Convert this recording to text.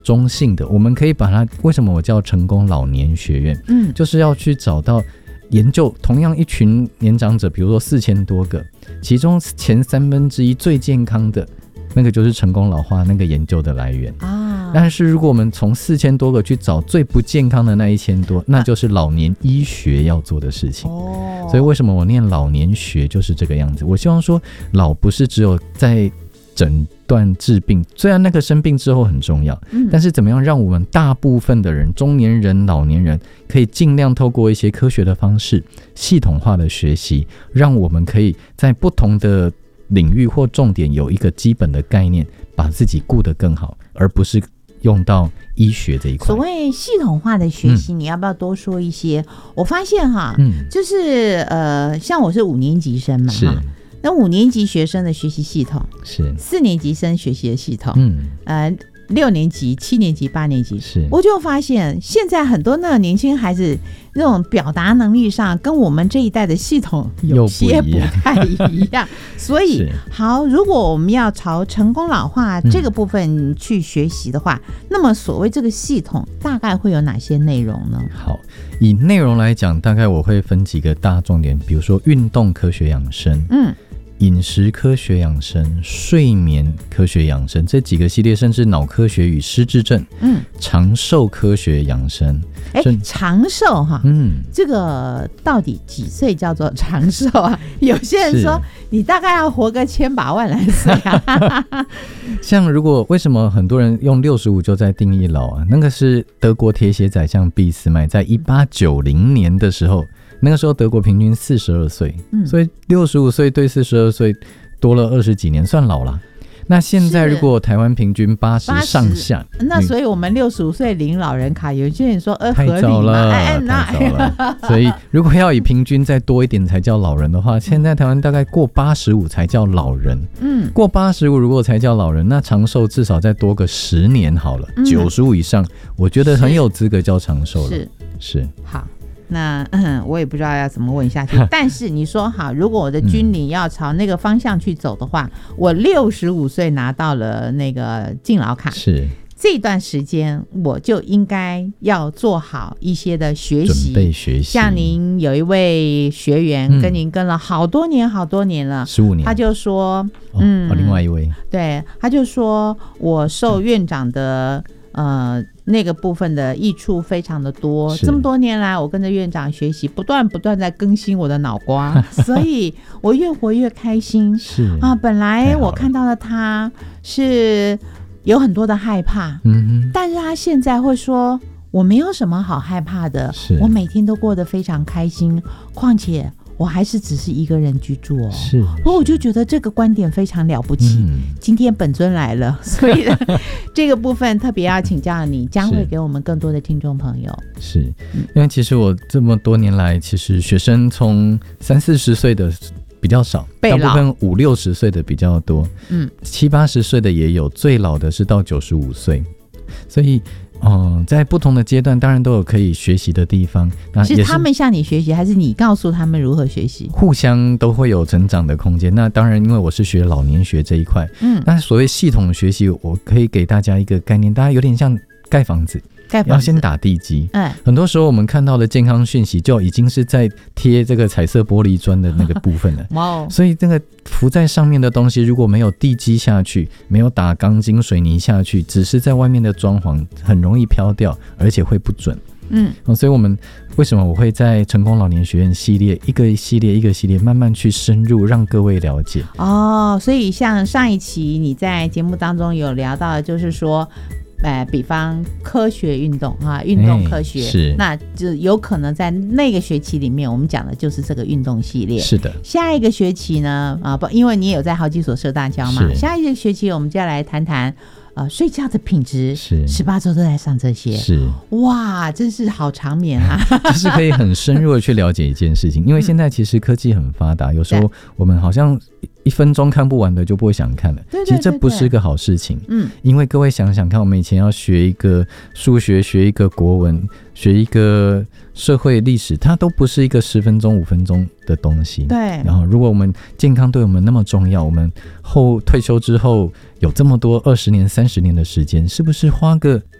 中性的，我们可以把它，为什么我叫成功老年学院？就是要去找到研究同样一群年长者，比如说4000多个，其中前1/3最健康的那个就是成功老化那个研究的来源啊。但是如果我们从4000多个去找最不健康的那1000多，那就是老年医学要做的事情。所以为什么我念老年学就是这个样子？我希望说，老不是只有在诊断治病，虽然那个生病之后很重要，但是怎么样让我们大部分的人，中年人、老年人，可以尽量透过一些科学的方式，系统化的学习，让我们可以在不同的领域或重点有一个基本的概念，把自己顾得更好，而不是用到医学这一块。 所谓系统化的学习，你要不要多说一些？我发现哈，就是像我是5年级生嘛，那5年级学生的学习系统是4年级生学习的系统，6年级、7年级、8年级，我就发现现在很多那个年轻孩子那种表达能力上，跟我们这一代的系统有些不太一样。所以好，如果我们要朝成功老化这个部分去学习的话，那么所谓这个系统大概会有哪些内容呢？ 好，以内容来讲，大概我会分几个大重点，比如说运动科学养生，饮食科学养生、睡眠科学养生这几个系列，甚至脑科学与失智症，长寿科学养生。 长寿哈，这个到底几岁叫做长寿啊？有些人说你大概要活个1000把万来岁啊。 像如果为什么很多人用65就在定义老啊？那个是德国铁血宰相俾斯麦在1890年的时候。那个时候德国平均42岁，所以65岁对42岁多了20几年，算老了。那现在如果台湾平均80上下， 那所以我们65岁领老人卡，有些人说太早了，太早了。所以如果要以平均再多一点才叫老人的话，现在台湾大概过85才叫老人。过85如果才叫老人，那长寿至少再多个10年好了，95以上，我觉得很有资格叫长寿了。是好。那我也不知道要怎么问下去，但是你说好，如果我的军龄要朝那个方向去走的话，我65岁拿到了那个敬老卡，是这段时间我就应该要做好一些的学习，准备学习。像您有一位学员跟您跟了好多年了，15年，他就说， 另外一位， 对，他就说我受院长的那个部分的益处非常的多，这么多年来我跟着院长学习，不断在更新我的脑瓜，所以我越活越开心。是啊，本来我看到的他是有很多的害怕，但是他现在会说我没有什么好害怕的，我每天都过得非常开心，况且我还是只是一个人居住哦。是，然后我就觉得这个观点非常了不起。今天本尊来了，所以这个部分特别要请教你，将会给我们更多的听众朋友。是， 因为其实我这么多年来，其实学生从30-40岁的比较少，大部分50-60岁的比较多，70-80岁的也有，最老的是到95岁，所以。在不同的阶段当然都有可以学习的地方， 是他们向你学习还是你告诉他们如何学习？ 互相都会有成长的空间。那当然因为我是学老年学这一块，但是所谓系统的学习，我可以给大家一个概念，大家有点像盖房子要先打地基。很多时候我们看到的健康讯息就已经是在贴这个彩色玻璃砖的那个部分了。所以这个浮在上面的东西如果没有地基下去，没有打钢筋水泥下去，只是在外面的装潢，很容易飘掉，而且会不准。所以我们为什么我会在成功老年学院系列一个系列慢慢去深入，让各位了解。 所以像上一期你在节目当中有聊到的，就是说比方科学运动运动科学，那就有可能在那个学期里面我们讲的就是这个运动系列。是的，下一个学期呢因为你也有在好几所社大教嘛，下一个学期我们就要来谈谈睡觉的品质。是18周都在上这些，是哇，真是好长眠啊。 就是可以很深入的去了解一件事情，因为现在其实科技很发达，有时候我们好像 1分钟看不完的就不会想看了。其实这不是一个好事情。因为各位想想看，我们以前要学一个数学，学一个国文，学一个社会历史，它都不是一个10分钟5分钟的东西。 对。 然后如果我们健康对我们那么重要，我们退休之后有这么多20年30年的时间，是不是花个